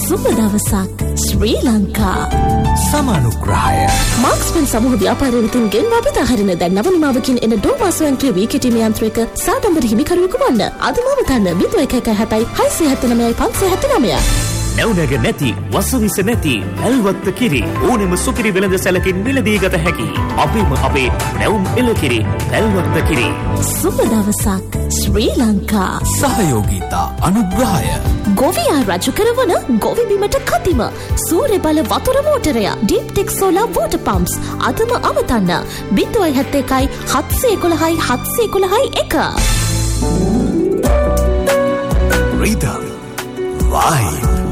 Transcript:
සුබ දවසක් ශ්‍රී ලංකා. සමානුග්‍රහය. මාක්ස්පෙන් සමූහ ව්‍යාපාරය වෙතින් ගෙන්වා බෙදාහරින දැන් නව නිමාවකින් එන ඩෝමා ස්වයංක්‍රීය වීකිටීම යන්ත්‍රයක සාඩම්බර හිමිකරුවෙකු වන්න. අද මම තන්න 0117 679 579. නැවුනග නැති වසවිස නැති පැල්වත්ත කිරි ඕනෙම සුකිරි වෙළඳ සැලකින් මිලදී ගත හැකි අපේම අපේ නැවුම් එළකිරි පැල්වත්ත කිරි. සුබ දවසක් ශ්‍රී ලංකා. සහයෝගීතා අනුග්‍රහය. ගොවියා රජු කරවන ගොවි බිමට කතිම සූර්ය බල වතුර මෝටරය ඩීප්ටෙක් සෝලාර් වෝටර් පම්ප්ස් අදම අවතන්න 071 711 711 1. Rhythm Vibe